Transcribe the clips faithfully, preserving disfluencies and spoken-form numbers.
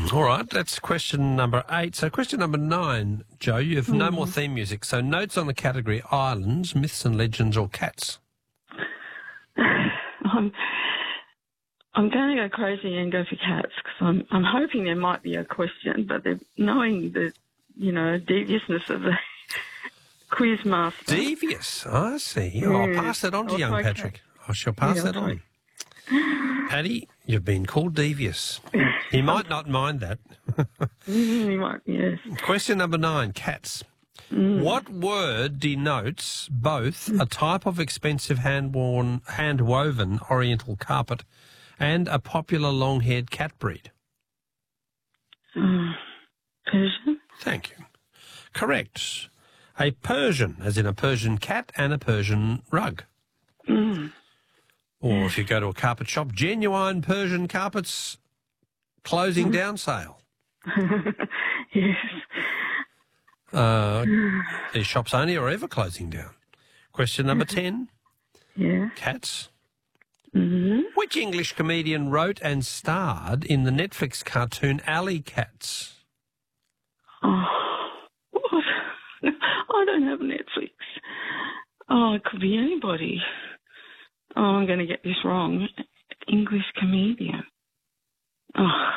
All right, that's question number eight. So question number nine, Joe, you have no more theme music. So notes on the category islands, myths and legends, or cats. I'm, I'm going to go crazy and go for cats because I'm, I'm hoping there might be a question, but knowing the, you know, deviousness of the quiz master. Devious, I see. Yeah, I'll pass that on to I'll young try Patrick. cat. I shall pass Yeah, that I'll on. Paddy, you've been called devious. He might not mind that. Mm, you might, yes. Question number nine, cats. Mm. What word denotes both a type of expensive hand-worn, hand-woven oriental carpet and a popular long-haired cat breed? Uh, Persian? Thank you. Correct. A Persian, as in a Persian cat and a Persian rug. Mm. Or if you go to a carpet shop, genuine Persian carpets closing down sale. Yes. Uh, their shops only or ever closing down. Question number ten. Yeah. Cats. Mm-hmm. Which English comedian wrote and starred in the Netflix cartoon Alley Cats? Oh, what? I don't have Netflix. Oh, it could be anybody. Oh, I'm going to get this wrong. English comedian. Oh.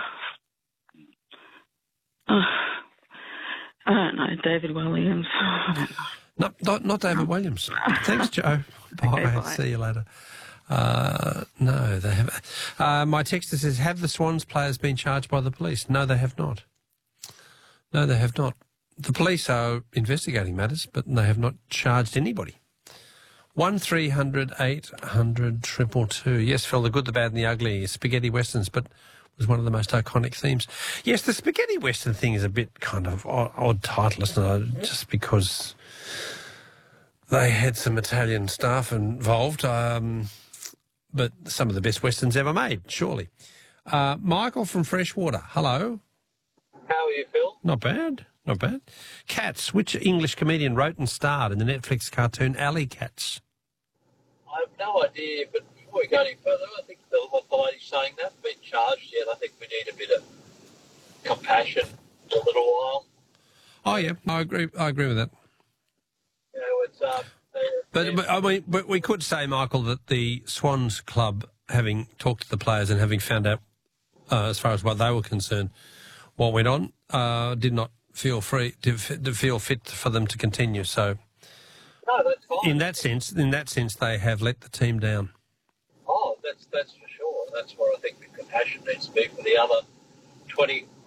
Oh. I don't know. David Williams. I don't know. No, not, not David Williams. Thanks, Joe. Bye. Okay, bye. See you later. Uh, no, they have. Uh, my texter says, have the Swans players been charged by the police? No, they have not. No, they have not. The police are investigating matters, but they have not charged anybody. One three hundred eight hundred triple two. Yes, Phil, the good, the bad and the ugly. Spaghetti westerns, but was one of the most iconic themes. Yes, the spaghetti western thing is a bit kind of odd, odd title, isn't it? Just because they had some Italian staff involved, um, but some of the best westerns ever made, surely. Uh, Michael from Freshwater, hello. How are you, Phil? Not bad, not bad. Cats, which English comedian wrote and starred in the Netflix cartoon Alley Cats? I have no idea, but before we go any further, I think the, what the lady's saying, they haven't been charged yet. I think we need a bit of compassion for a little while. Oh, yeah, I agree, I agree with that. You know, it's... Um, But, but I mean, but we could say, Michael, that the Swans Club, having talked to the players and having found out, uh, as far as what they were concerned, what went on, uh, did not feel free to, to feel fit for them to continue. So, no, that's fine. in that sense, in that sense, they have let the team down. Oh, that's that's for sure. That's where I think the compassion needs to be for the other twenty,